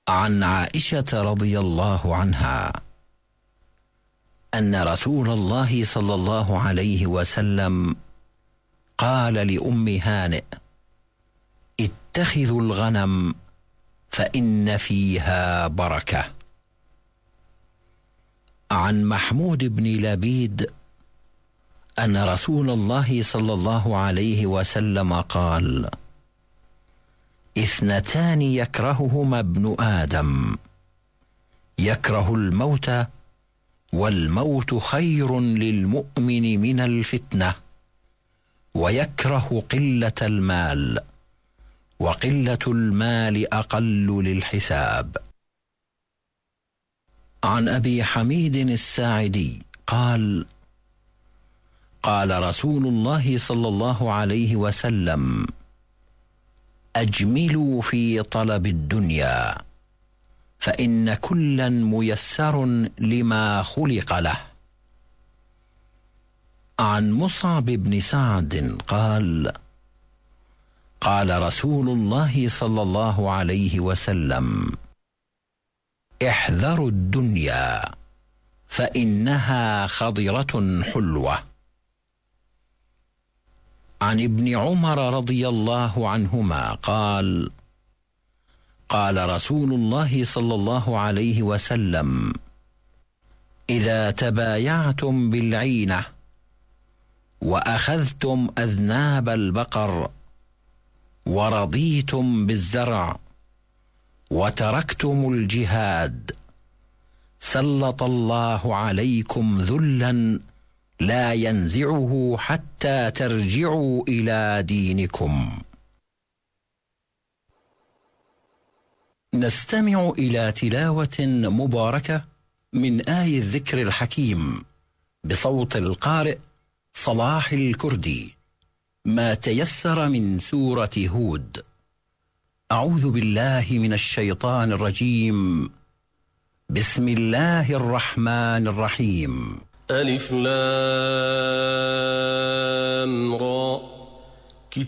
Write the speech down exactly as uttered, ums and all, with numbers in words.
عن عائشة رضي الله عنها أن رسول الله صلى الله عليه وسلم قال لأم هانئ: اتخذوا الغنم فإن فيها بركة. عن محمود بن لبيد أن رسول الله صلى الله عليه وسلم قال: اثنتان يكرههما ابن آدم، يكره الموت، والموت خير للمؤمن من الفتنة، ويكره قلة المال، وقلة المال أقل للحساب. عن أبي حميد الساعدي قال: قال رسول الله صلى الله عليه وسلم: أجملوا في طلب الدنيا، فإن كلا ميسر لما خلق له. عن مصعب بن سعد قال: قال رسول الله صلى الله عليه وسلم: احذروا الدنيا فإنها خضرة حلوة. عن ابن عمر رضي الله عنهما قال: قال رسول الله صلى الله عليه وسلم: إذا تبايعتم بالعينة وأخذتم أذناب البقر ورضيتم بالزرع وتركتم الجهاد، سلط الله عليكم ذلا لا ينزعه حتى ترجعوا إلى دينكم. نستمع إلى تلاوة مباركة من آي الذكر الحكيم بصوت القارئ صلاح الكردي، ما تيسر من سورة هود. أعوذ بالله من الشيطان الرجيم. بسم الله الرحمن الرحيم. ألف لام را